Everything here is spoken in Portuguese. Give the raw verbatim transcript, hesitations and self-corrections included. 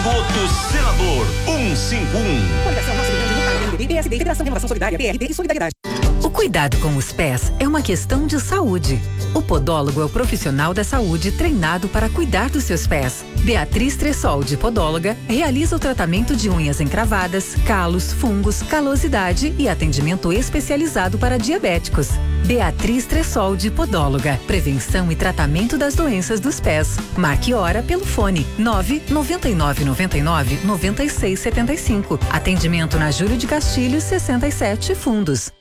Voto Senador cento e cinquenta e um. Coligação Nossa União de Luta, M D B, P S D, Federação Renovação Solidária, P R D e Solidariedade. O cuidado com os pés é uma questão de saúde. O podólogo é o profissional da saúde treinado para cuidar dos seus pés. Beatriz Tressoldi, podóloga, realiza o tratamento de unhas encravadas, calos, fungos, calosidade e atendimento especializado para diabéticos. Beatriz Tressoldi, podóloga. Prevenção e tratamento das doenças dos pés. Marque hora pelo fone nove nove nove nove nove nove seis sete cinco. Atendimento na Júlio de Castilhos sessenta e sete, Fundos.